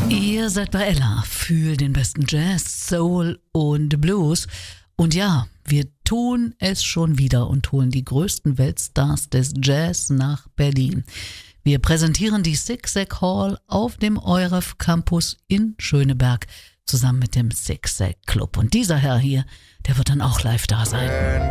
Ihr seid bei Ella, fühlt den besten Jazz, Soul und Blues. Und ja, wir tun es schon wieder und holen die größten Weltstars des Jazz nach Berlin. Wir präsentieren die Zigzag Hall auf dem EUREF Campus in Schöneberg zusammen mit dem Zigzag Club. Und dieser Herr hier, der wird dann auch live da sein.